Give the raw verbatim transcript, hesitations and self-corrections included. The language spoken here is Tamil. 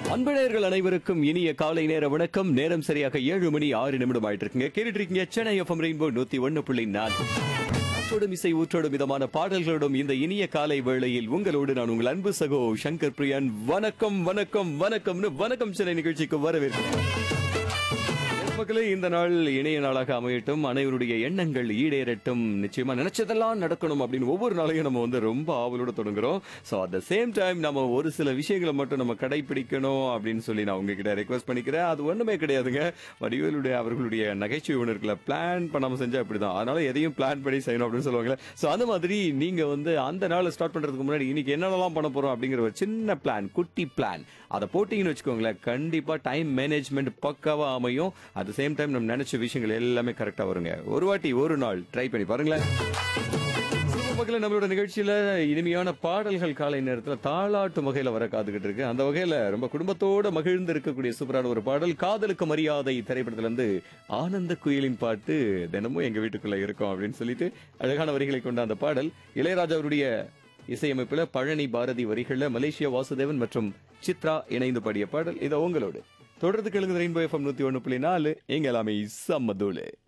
அன்பழகர்கள் அனைவருக்கும் இனிய காலை நேர வணக்கம். நேரம் சரியாக ஏழு மணி ஆறு நிமிடம் ஆயிட்டு இருக்குங்க. கேட்டுட்டு இருக்கீங்க சென்னை எஃப்எம் ரெயின்போ நூத்தி ஒன்னு புள்ளி நாலு. ஊற்றோடும் இசை ஊற்றோடும் விதமான பாடல்களோடும் இந்த இனிய காலை வேளையில் உங்களோடு நான் உங்கள் அன்பு சகோ சங்கர் பிரியன். வணக்கம் வணக்கம் வணக்கம்னு வணக்கம் சென்னை நிகழ்ச்சிக்கு வரவேற்கிறேன். மக்களே, இந்த நாள் இணைய நாளாக அமையட்டும், அனைவருடைய எண்ணங்கள் ஈடேறட்டும், நிச்சயமா நினைச்சதெல்லாம் நடக்கணும் அப்படின்னு ஒவ்வொரு நாளையும் நம்ம வந்து ரொம்ப ஆவலோட தொடங்குறோம். So at the same time நம்ம ஒரு சில விஷயங்களை மட்டும் நம்ம கடைபிடிக்கணும் அப்படின்னு சொல்லி நான் உங்ககிட்ட ரெக்வஸ்ட் பண்ணிக்கிறேன். அது ஒண்ணுமே கிடையாதுங்க. வடிவேலுடைய அவர்களுடைய நகைச்சுவை உணர்வுகளை பிளான் பண்ணாம செஞ்சா அப்படிதான். அதனால எதையும் பிளான் பண்ணி செய்யணும் அப்படின்னு சொல்லுவாங்க. ஸோ அந்த மாதிரி நீங்க வந்து அந்த நாள் ஸ்டார்ட் பண்றதுக்கு முன்னாடி இன்னைக்கு என்னென்னலாம் பண்ண போறோம் அப்படிங்கிற ஒரு சின்ன பிளான், குட்டி பிளான் அதை போட்டீங்கன்னு வச்சுக்கோங்களேன், கண்டிப்பா டைம் மேனேஜ்மெண்ட் பக்காவா அமையும். அட் த சேம் டைம் நம்ம நினைச்ச விஷயங்கள் எல்லாமே கரெக்டா வருங்க. ஒரு வாட்டி ஒரு நாள் ட்ரை பண்ணி பாருங்களேன். மக்களே, நம்மளோட நிகழ்ச்சியில இனிமையான பாடல்கள் காலை நேரத்தில் தாளாட்டு வகையில வர காத்துக்கிட்டு இருக்கு. அந்த வகையில ரொம்ப குடும்பத்தோட மகிழ்ந்து இருக்கக்கூடிய சூப்பரான ஒரு பாடல், காதலுக்கு மரியாதை திரைப்படத்துல இருந்து ஆனந்த குயிலின் பாட்டு தினமும் எங்க வீட்டுக்குள்ள இருக்கும் அப்படின்னு சொல்லிட்டு அழகான வரிகளை கொண்ட அந்த பாடல் இளையராஜா அவருடைய இசையமைப்புல பழனி பாரதி வரிகள்ல மலேசியா வாசுதேவன் மற்றும் சித்ரா இணைந்து பாடிய பாடல். இதை உங்களோடு தொடர்ந்து கேளுங்க. ரெயின்போ எஃப்எம் நூத்தி ஒன்னு புள்ளி நாலு. எங்க எல்லாமே சம்மதூளு.